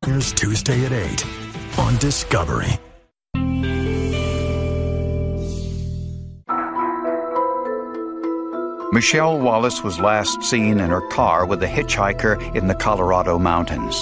Here's Tuesday at 8 on Discovery. Michelle Wallace was last seen in her car with a hitchhiker in the Colorado mountains.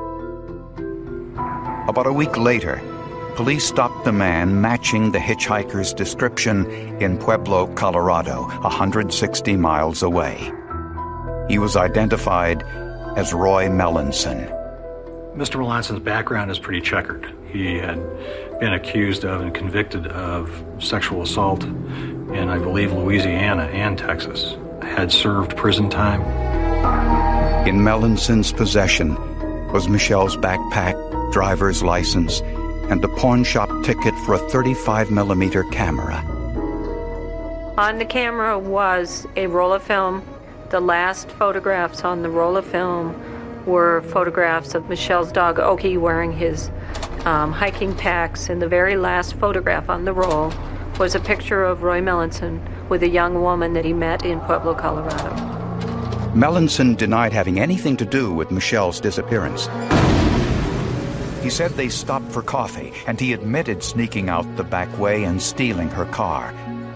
About a week later, police stopped the man matching the hitchhiker's description in Pueblo, Colorado, 160 miles away. He was identified as Roy Melanson. Mr. Melanson's background is pretty checkered. He had been accused of and convicted of sexual assault in, I believe, Louisiana and Texas. Had served prison time. In Melanson's possession was Michelle's backpack, driver's license, and a pawn shop ticket for a 35mm camera. On the camera was a roll of film. The last photographs on the roll of film were photographs of Michelle's dog, Oki, wearing his hiking packs, and the very last photograph on the roll was a picture of Roy Melanson with a young woman that he met in Pueblo, Colorado. Melanson denied having anything to do with Michelle's disappearance. He said they stopped for coffee, and he admitted sneaking out the back way and stealing her car.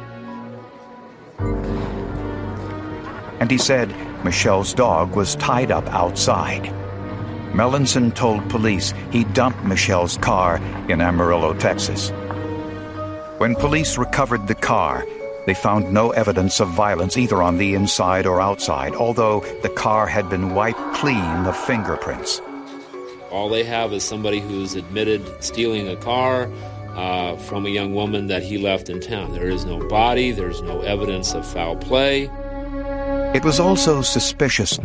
And he said Michelle's dog was tied up outside. Melanson told police he dumped Michelle's car in Amarillo, Texas. When police recovered the car, they found no evidence of violence either on the inside or outside, although the car had been wiped clean of fingerprints. All they have is somebody who's admitted stealing a car from a young woman that he left in town. There is no body, there's no evidence of foul play. It was also suspicious